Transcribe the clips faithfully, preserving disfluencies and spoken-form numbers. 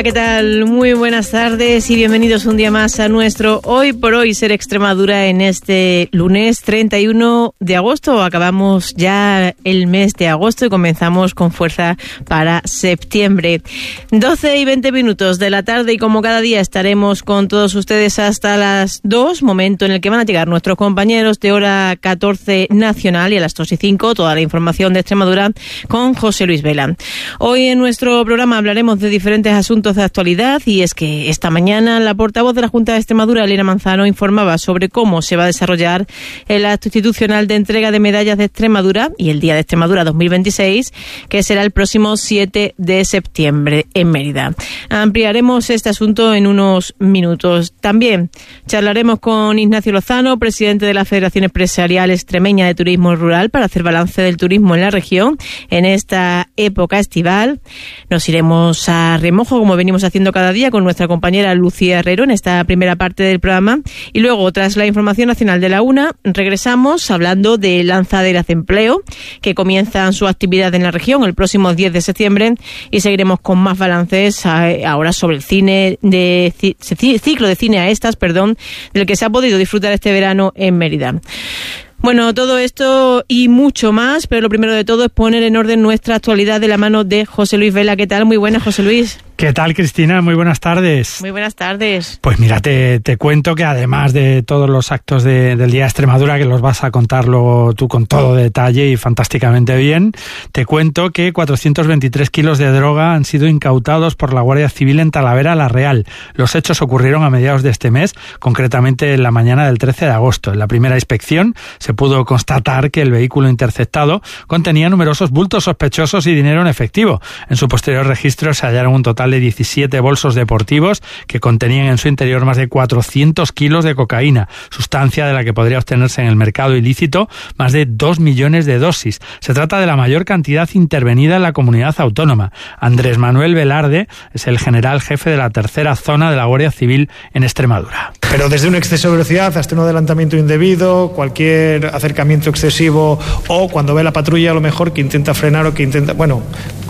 Hola, ¿qué tal? Muy buenas tardes y bienvenidos un día más a nuestro Hoy por Hoy Ser Extremadura en este lunes treinta y uno de agosto. Acabamos ya el mes de agosto y comenzamos con fuerza para septiembre. doce y veinte minutos de la tarde y como cada día estaremos con todos ustedes hasta las dos, momento en el que van a llegar nuestros compañeros de hora catorce nacional, y a las dos y cinco toda la información de Extremadura con José Luis Vela. Hoy en nuestro programa hablaremos de diferentes asuntos de actualidad, y es que esta mañana la portavoz de la Junta de Extremadura, Elena Manzano, informaba sobre cómo se va a desarrollar el acto institucional de entrega de medallas de Extremadura y el Día de Extremadura dos mil veintiséis, que será el próximo siete de septiembre en Mérida. Ampliaremos este asunto en unos minutos. También charlaremos con Ignacio Lozano, presidente de la Federación Empresarial Extremeña de Turismo Rural, para hacer balance del turismo en la región en esta época estival. Nos iremos a remojo, como venimos haciendo cada día, con nuestra compañera Lucía Herrero en esta primera parte del programa. Y luego, tras la información nacional de la una, regresamos hablando de lanzaderas de empleo que comienzan su actividad en la región el próximo diez de septiembre, y seguiremos con más balances ahora sobre el cine de ciclo de cine a estas, perdón, del que se ha podido disfrutar este verano en Mérida. Bueno, todo esto y mucho más, pero lo primero de todo es poner en orden nuestra actualidad de la mano de José Luis Vela. ¿Qué tal? Muy buenas, José Luis. ¿Qué tal, Cristina? Muy buenas tardes. Muy buenas tardes. Pues mira, te, te cuento que además de todos los actos de, del Día de Extremadura, que los vas a contar luego tú con todo detalle y fantásticamente bien, te cuento que cuatrocientos veintitrés kilos de droga han sido incautados por la Guardia Civil en Talavera la Real. Los hechos ocurrieron a mediados de este mes, concretamente en la mañana del trece de agosto. En la primera inspección se pudo constatar que el vehículo interceptado contenía numerosos bultos sospechosos y dinero en efectivo. En su posterior registro se hallaron un total de diecisiete bolsos deportivos que contenían en su interior más de cuatrocientos kilos de cocaína, sustancia de la que podría obtenerse en el mercado ilícito más de dos millones de dosis. Se trata de la mayor cantidad intervenida en la comunidad autónoma. Andrés Manuel Velarde es el general jefe de la tercera zona de la Guardia Civil en Extremadura. Pero desde un exceso de velocidad hasta un adelantamiento indebido, cualquier acercamiento excesivo, o cuando ve la patrulla a lo mejor que intenta frenar o que intenta... bueno,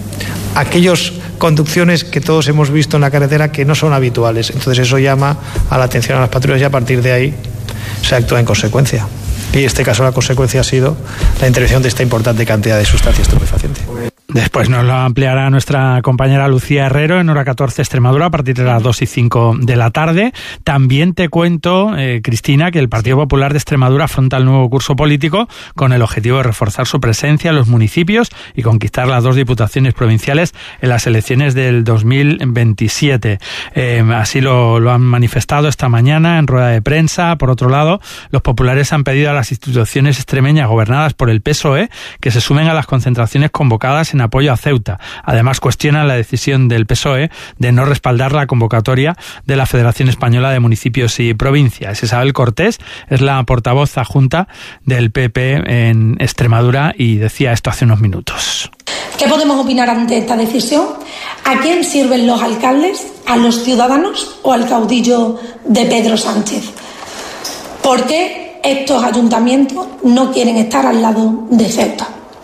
aquellas conducciones que todos hemos visto en la carretera que no son habituales. Entonces eso llama a la atención a las patrullas y a partir de ahí se actúa en consecuencia. Y en este caso la consecuencia ha sido la intervención de esta importante cantidad de sustancia estupefaciente. Después nos lo ampliará nuestra compañera Lucía Herrero en hora catorce Extremadura a partir de las dos y cinco de la tarde. También te cuento, eh, Cristina, que el Partido Popular de Extremadura afronta el nuevo curso político con el objetivo de reforzar su presencia en los municipios y conquistar las dos diputaciones provinciales en las elecciones del dos mil veintisiete. Eh, así lo, lo han manifestado esta mañana en rueda de prensa. Por otro lado, los populares han pedido a las instituciones extremeñas gobernadas por el P S O E que se sumen a las concentraciones convocadas en apoyo a Ceuta. Además, cuestionan la decisión del P S O E de no respaldar la convocatoria de la Federación Española de Municipios y Provincias. Isabel Cortés es la portavoz adjunta del P P en Extremadura y decía esto hace unos minutos. ¿Qué podemos opinar ante esta decisión? ¿A quién sirven los alcaldes? ¿A los ciudadanos o al caudillo de Pedro Sánchez? ¿Por qué estos ayuntamientos no quieren estar al lado de Ceuta?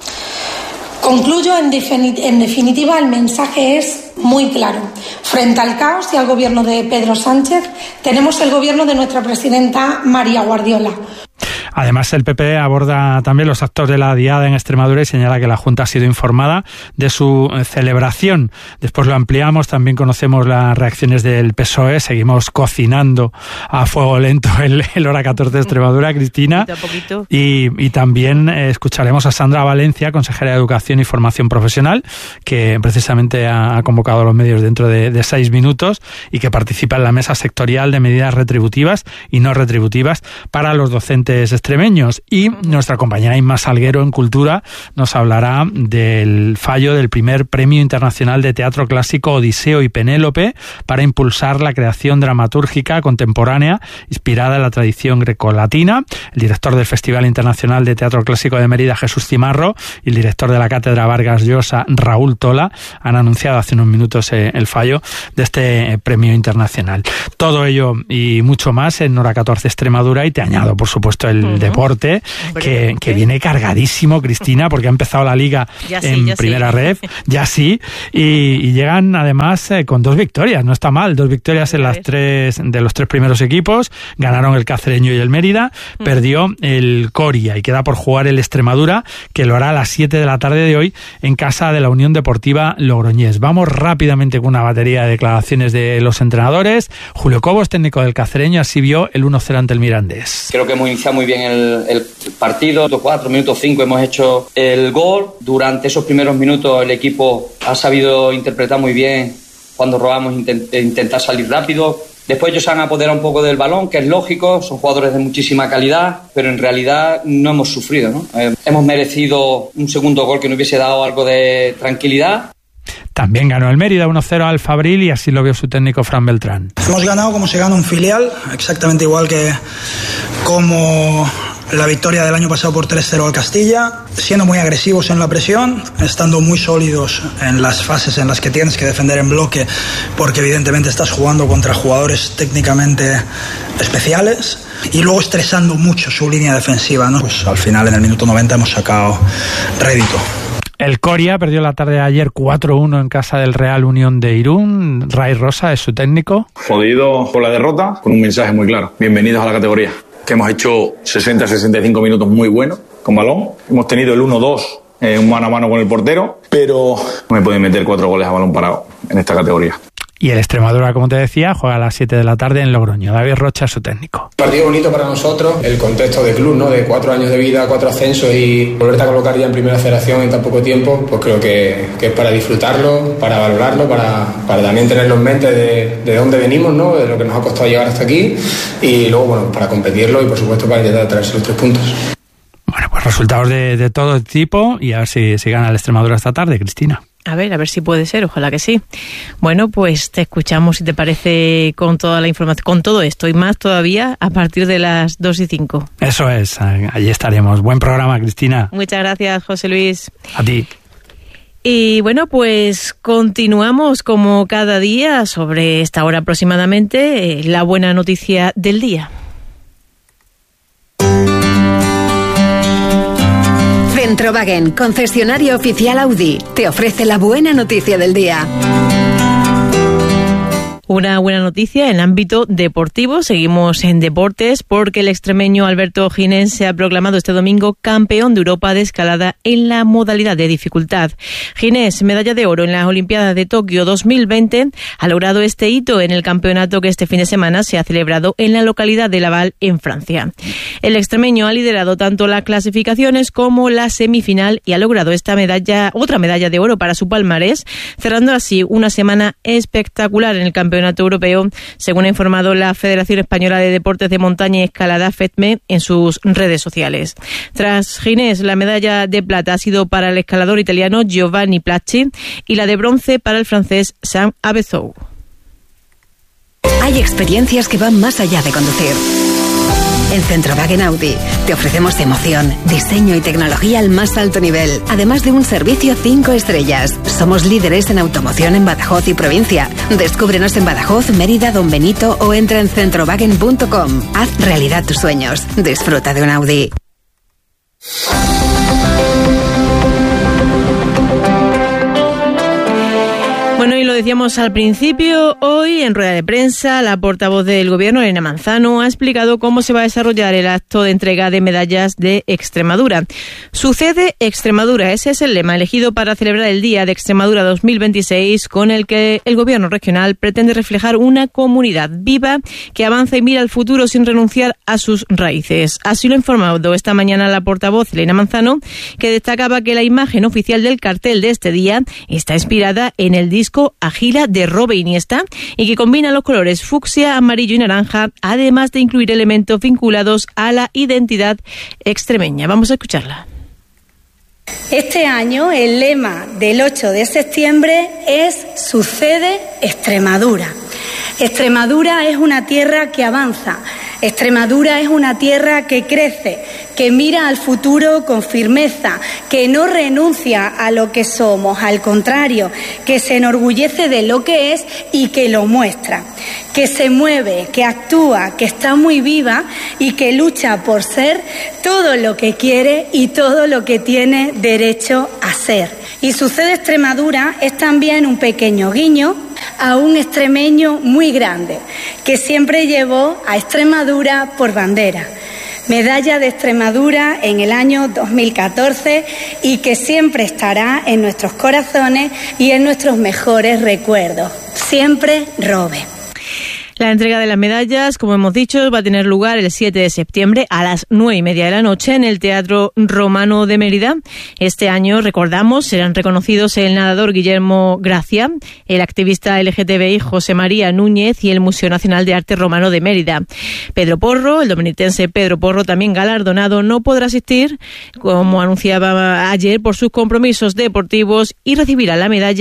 Concluyo, en, defini- en definitiva, el mensaje es muy claro. Frente al caos y al gobierno de Pedro Sánchez, tenemos el gobierno de nuestra presidenta María Guardiola. Además, el P P aborda también los actos de la Diada en Extremadura y señala que la Junta ha sido informada de su celebración. Después lo ampliamos, también conocemos las reacciones del P S O E, seguimos cocinando a fuego lento el, el hora catorce de Extremadura, Cristina. Poquito a poquito. Y, y también eh, escucharemos a Sandra Valencia, consejera de Educación y Formación Profesional, que precisamente ha, ha convocado a los medios dentro de, de seis minutos y que participa en la mesa sectorial de medidas retributivas y no retributivas para los docentes extremeños. Y nuestra compañera Inma Salguero en Cultura nos hablará del fallo del primer Premio Internacional de Teatro Clásico Odiseo y Penélope para impulsar la creación dramatúrgica contemporánea inspirada en la tradición grecolatina. El director del Festival Internacional de Teatro Clásico de Mérida, Jesús Cimarro, y el director de la Cátedra Vargas Llosa, Raúl Tola, han anunciado hace unos minutos eh, el fallo de este premio internacional. Todo ello y mucho más en hora catorce Extremadura, y te añado, por supuesto, el uh-huh. deporte, que, que viene cargadísimo, Cristina, porque ha empezado la liga ya sí, en ya primera sí. ref, ya sí, y, y llegan además eh, con dos victorias, no está mal, dos victorias en las tres de los tres primeros equipos, ganaron el Cacereño y el Mérida, uh-huh. perdió el Coria y queda por jugar el Extremadura, que lo hará a las siete de la tarde de hoy en casa de la Unión Deportiva Logroñés. Vamos rápidamente con una batería de declaraciones de los entrenadores. Julio Cobos, técnico del Cacereño, así vio el uno cero ante el Mirandés. Creo que hemos iniciado muy bien el, el partido. Minuto cuatro, minuto cinco hemos hecho el gol. Durante esos primeros minutos el equipo ha sabido interpretar muy bien cuando robamos, intent, intentar salir rápido. Después ellos se han apoderado un poco del balón, que es lógico, son jugadores de muchísima calidad, pero en realidad no hemos sufrido, ¿no? Eh, hemos merecido un segundo gol que nos hubiese dado algo de tranquilidad. También ganó el Mérida uno cero al Fabril y así lo vio su técnico Fran Beltrán. Hemos ganado como se gana un filial, exactamente igual que como la victoria del año pasado por tres cero al Castilla, siendo muy agresivos en la presión, estando muy sólidos en las fases en las que tienes que defender en bloque, porque evidentemente estás jugando contra jugadores técnicamente especiales, y luego estresando mucho su línea defensiva, ¿no? Pues al final en el minuto noventa hemos sacado rédito. El Coria perdió la tarde de ayer cuatro uno en casa del Real Unión de Irún. Ray Rosa es su técnico. Jodido por la derrota, con un mensaje muy claro. Bienvenidos a la categoría. Que hemos hecho sesenta a sesenta y cinco minutos muy buenos con balón. Hemos tenido el uno dos, eh, un mano a mano con el portero, pero no me pueden meter cuatro goles a balón parado en esta categoría. Y el Extremadura, como te decía, juega a las siete de la tarde en Logroño. David Rocha es su técnico. Partido bonito para nosotros, el contexto de club, ¿no? De cuatro años de vida, cuatro ascensos y volverte a colocar ya en primera federación en tan poco tiempo, pues creo que, que es para disfrutarlo, para valorarlo, para, para también tenerlo en mente de, de dónde venimos, ¿no? De lo que nos ha costado llegar hasta aquí y luego, bueno, para competirlo y por supuesto para intentar traerse los tres puntos. Bueno, pues resultados de, de todo tipo y a ver si, si gana el Extremadura esta tarde, Cristina. A ver, a ver si puede ser, ojalá que sí. Bueno, pues te escuchamos, si te parece, con toda la información, con todo esto y más todavía a partir de las dos y cinco. Eso es, allí estaremos. Buen programa, Cristina. Muchas gracias, José Luis. A ti. Y bueno, pues continuamos como cada día sobre esta hora aproximadamente, eh, la buena noticia del día. Centrowagen, concesionario oficial Audi, te ofrece la buena noticia del día. Una buena noticia en el ámbito deportivo. Seguimos en deportes porque el extremeño Alberto Ginés se ha proclamado este domingo campeón de Europa de escalada en la modalidad de dificultad. Ginés, medalla de oro en las Olimpiadas de Tokio dos mil veinte, ha logrado este hito en el campeonato que este fin de semana se ha celebrado en la localidad de Laval, en Francia. El extremeño ha liderado tanto las clasificaciones como la semifinal y ha logrado esta medalla, otra medalla de oro para su palmarés, cerrando así una semana espectacular en el campeonato europeo, según ha informado la Federación Española de Deportes de Montaña y Escalada, FEDME, en sus redes sociales. Tras Ginés, la medalla de plata ha sido para el escalador italiano Giovanni Placci y la de bronce para el francés Sam Abezow. Hay experiencias que van más allá de conducir. En Centrowagen Audi te ofrecemos emoción, diseño y tecnología al más alto nivel, además de un servicio cinco estrellas. Somos líderes en automoción en Badajoz y provincia. Descúbrenos en Badajoz, Mérida, Don Benito o entra en centrowagen punto com. Haz realidad tus sueños. Disfruta de un Audi. Bueno, y lo decíamos al principio, hoy en rueda de prensa, la portavoz del Gobierno, Elena Manzano, ha explicado cómo se va a desarrollar el acto de entrega de medallas de Extremadura. Sucede Extremadura, ese es el lema elegido para celebrar el Día de Extremadura dos mil veintiséis, con el que el Gobierno regional pretende reflejar una comunidad viva que avanza y mira al futuro sin renunciar a sus raíces. Así lo ha informado esta mañana la portavoz Elena Manzano, que destacaba que la imagen oficial del cartel de este día está inspirada en el disco Agila de Robe Iniesta y que combina los colores fucsia, amarillo y naranja, además de incluir elementos vinculados a la identidad extremeña. Vamos a escucharla. Este año el lema del ocho de septiembre es Sucede Extremadura. Extremadura es una tierra que avanza, Extremadura es una tierra que crece, que mira al futuro con firmeza, que no renuncia a lo que somos, al contrario, que se enorgullece de lo que es y que lo muestra, que se mueve, que actúa, que está muy viva y que lucha por ser todo lo que quiere y todo lo que tiene derecho a ser. Y Sucede Extremadura es también un pequeño guiño a un extremeño muy grande, que siempre llevó a Extremadura por bandera. Medalla de Extremadura en el año dos mil catorce y que siempre estará en nuestros corazones y en nuestros mejores recuerdos. Siempre Robe. La entrega de las medallas, como hemos dicho, va a tener lugar el siete de septiembre a las nueve y media de la noche en el Teatro Romano de Mérida. Este año, recordamos, serán reconocidos el nadador Guillermo Gracia, el activista L G T B I José María Núñez y el Museo Nacional de Arte Romano de Mérida. Pedro Porro, el dominitense Pedro Porro, también galardonado, no podrá asistir, como anunciaba ayer, por sus compromisos deportivos y recibirá la medalla